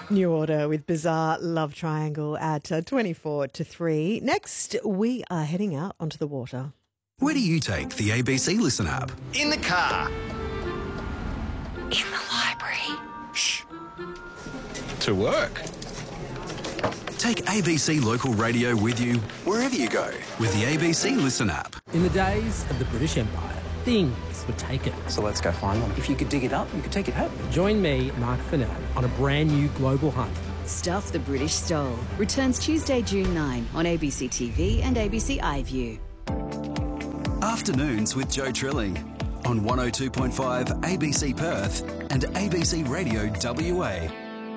New Order with Bizarre Love Triangle at 24 to 3. Next, we are heading out onto the water. Where do you take the ABC Listen app? In the car. In the library. Shh. To work. Take ABC Local Radio with you wherever you go with the ABC Listen app. In the days of the British Empire, things were taken. So let's go find them. If you could dig it up, you could take it home. Join me, Mark Fennell, on a brand new global hunt. Stuff the British Stole returns Tuesday, June 9 on ABC TV and ABC iView. Afternoons with Joe Trilling on 102.5 ABC Perth and ABC Radio WA.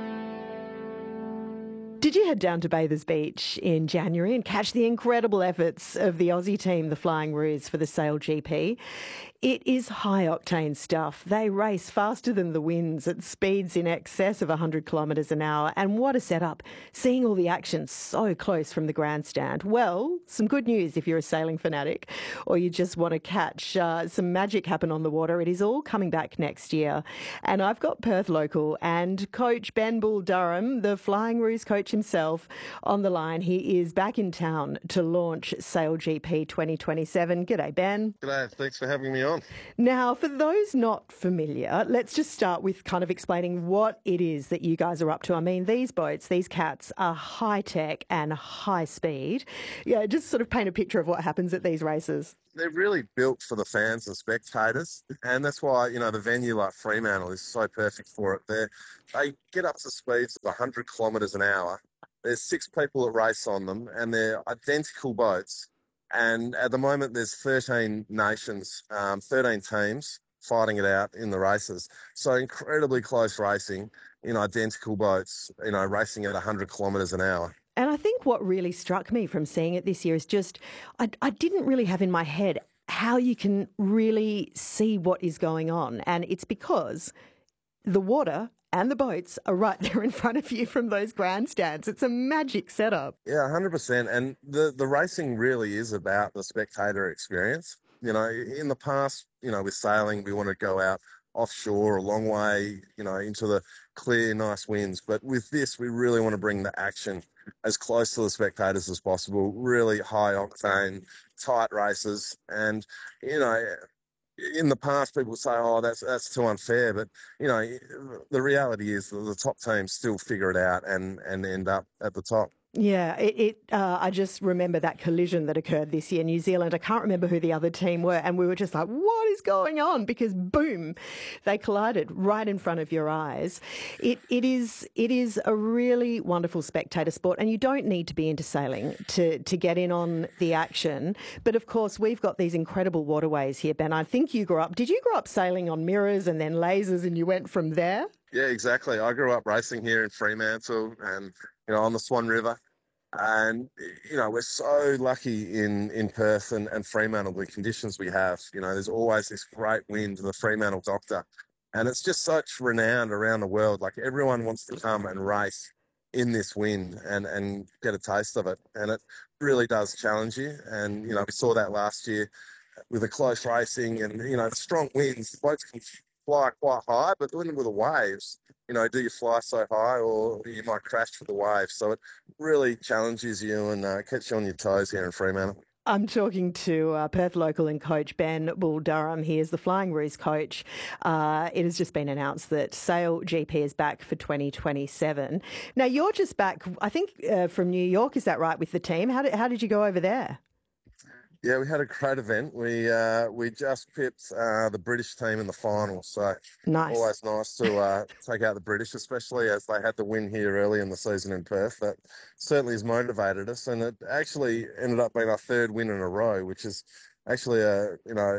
Did you head down to Bathers Beach in January and catch the incredible efforts of the Aussie team, the Flying Roos, for the Sail GP? It is high-octane stuff. They race faster than the winds at speeds in excess of 100 kilometres an hour. And what a setup, seeing all the action so close from the grandstand. Well, some good news if you're a sailing fanatic or you just want to catch some magic happen on the water. It is all coming back next year. And I've got Perth local and coach Ben Bull Durham, the Flying Roos coach himself, on the line. He is back in town to launch Sail GP 2027. G'day, Ben. G'day, thanks for having me on. Now, for those not familiar, let's just start with kind of explaining what it is that you guys are up to. I mean, these boats, these cats are high-tech and high-speed. Yeah, just sort of paint a picture of what happens at these races. They're really built for the fans and spectators, and that's why, the venue like Fremantle is so perfect for it. They get up to speeds of 100 kilometres an hour. There's 6 people that race on them, and they're identical boats. And at the moment, there's 13 nations, 13 teams fighting it out in the races. So incredibly close racing in identical boats, racing at 100 kilometres an hour. And I think what really struck me from seeing it this year is just, I didn't really have in my head how you can really see what is going on. And it's because the water and the boats are right there in front of you from those grandstands. It's a magic setup. Yeah, 100%. And the racing really is about the spectator experience. In the past, with sailing, we want to go out offshore a long way, into the clear, nice winds. But with this, we really want to bring the action as close to the spectators as possible, really high octane, tight races. And, in the past, people say, "Oh, that's too unfair," but the reality is that the top teams still figure it out and end up at the top. Yeah, I just remember that collision that occurred this year in New Zealand. I can't remember who the other team were, and we were just like, what is going on? Because boom, they collided right in front of your eyes. It is a really wonderful spectator sport, and you don't need to be into sailing to get in on the action. But of course, we've got these incredible waterways here, Ben. I think did you grow up sailing on mirrors and then lasers and you went from there? Yeah, exactly. I grew up racing here in Fremantle and, on the Swan River. And, we're so lucky in Perth and Fremantle, the conditions we have. There's always this great wind, the Fremantle Doctor. And it's just such renowned around the world. Like, everyone wants to come and race in this wind and get a taste of it. And it really does challenge you. And, we saw that last year with the close racing and, strong winds. The boats can fly quite high, but then with the waves, do you fly so high or you might crash with the waves? So it really challenges you and keeps you on your toes here in Fremantle. I'm talking to Perth local and coach Ben Bull Durham. He is the Flying Roos coach. It has just been announced that Sail GP is back for 2027. Now, you're just back, I think, from New York. Is that right, with the team? How did you go over there? Yeah, we had a great event. We just pipped the British team in the final, so nice. Always nice to take out the British, especially as they had the win here early in the season in Perth. That certainly has motivated us, and it actually ended up being our 3rd win in a row, which is actually a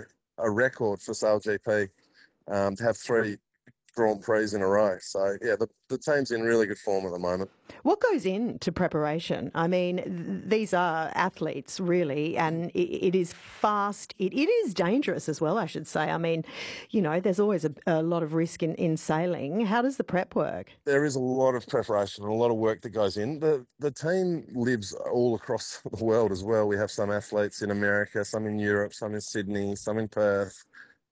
record for Sail GP to have 3 Grand Prix in a row. So, yeah, the team's in really good form at the moment. What goes into preparation? I mean, these are athletes, really, and it is fast. It is dangerous as well, I should say. I mean, there's always a lot of risk in sailing. How does the prep work? There is a lot of preparation and a lot of work that goes in. The team lives all across the world as well. We have some athletes in America, some in Europe, some in Sydney, some in Perth.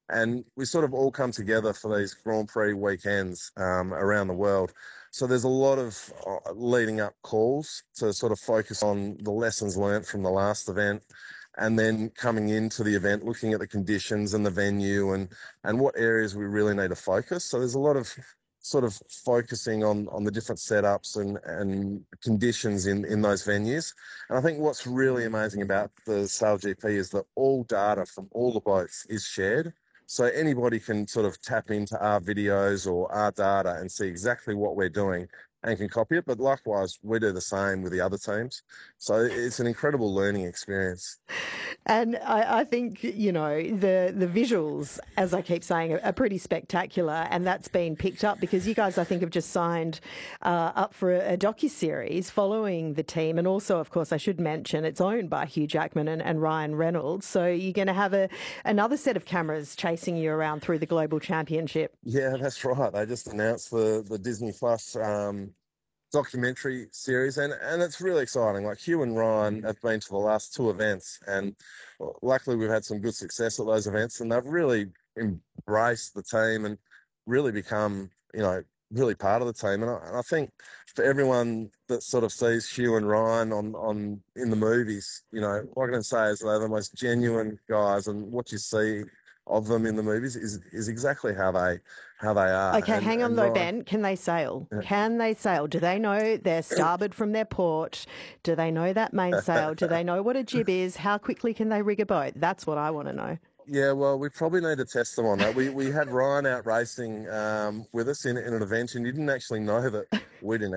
And we sort of all come together for these Grand Prix weekends around the world. So there's a lot of leading up calls to sort of focus on the lessons learnt from the last event, and then coming into the event, looking at the conditions and the venue and what areas we really need to focus. So there's a lot of sort of focusing on the different setups and conditions in those venues. And I think what's really amazing about the SailGP is that all data from all the boats is shared. So anybody can sort of tap into our videos or our data and see exactly what we're doing and can copy it. But likewise, we do the same with the other teams. So it's an incredible learning experience. And I think, you know, the visuals, as I keep saying, are pretty spectacular, and that's been picked up because you guys, I think, have just signed up for a docuseries following the team. And also, of course, I should mention it's owned by Hugh Jackman and Ryan Reynolds. So you're going to have another set of cameras chasing you around through the Global Championship. Yeah, that's right. They just announced the Disney Plus documentary series, and it's really exciting. Like, Hugh and Ryan have been to the last 2 events, and luckily we've had some good success at those events, and they've really embraced the team and really become, you know, really part of the team. And I think for everyone that sort of sees Hugh and Ryan on in the movies, you know, what I can say is they're the most genuine guys, and what you see of them in the movies is exactly how they are. Okay, hang on though, Ben. Can they sail? Yeah. Can they sail? Do they know their starboard from their port? Do they know that mainsail? Do they know what a jib is? How quickly can they rig a boat? That's what I want to know. Yeah, well, we probably need to test them on that. We had Ryan out racing with us in an event, and you didn't actually know that we didn't